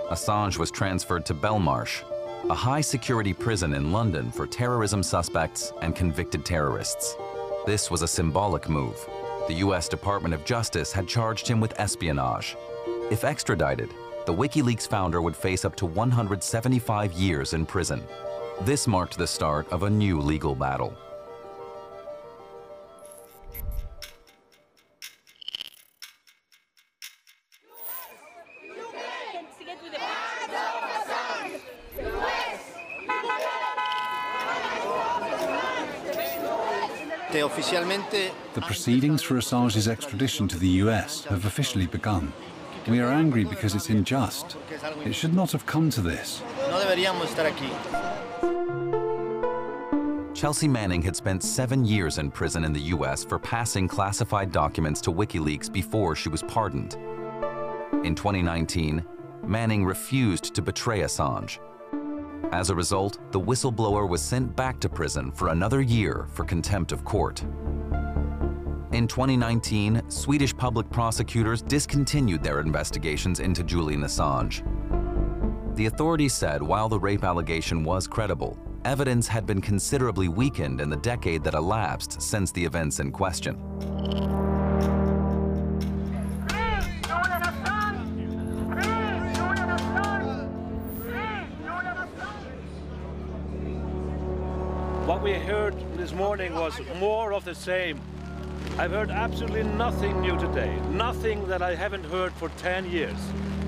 Assange was transferred to Belmarsh, a high-security prison in London for terrorism suspects and convicted terrorists. This was a symbolic move. The US Department of Justice had charged him with espionage. If extradited, the WikiLeaks founder would face up to 175 years in prison. This marked the start of a new legal battle. The proceedings for Assange's extradition to the US have officially begun. We are angry because it's unjust. It should not have come to this. Chelsea Manning had spent 7 years in prison in the US for passing classified documents to WikiLeaks before she was pardoned. In 2019, Manning refused to betray Assange. As a result, the whistleblower was sent back to prison for another year for contempt of court. In 2019, Swedish public prosecutors discontinued their investigations into Julian Assange. The authorities said while the rape allegation was credible, evidence had been considerably weakened in the decade that elapsed since the events in question. What we heard this morning was more of the same. I've heard absolutely nothing new today, nothing that I haven't heard for 10 years.